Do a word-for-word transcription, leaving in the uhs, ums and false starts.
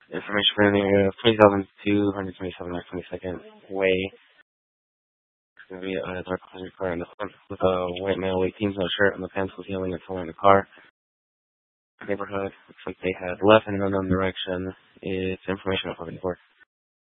Information for the area of twenty thousand two hundred twenty-seven North twenty-second Way. It's going to be a dark luxury car in the front with a white male, white jeans, no shirt, and the pants was yelling and towing the car. Neighborhood looks like they had left in an unknown direction. It's information of Hogan Court.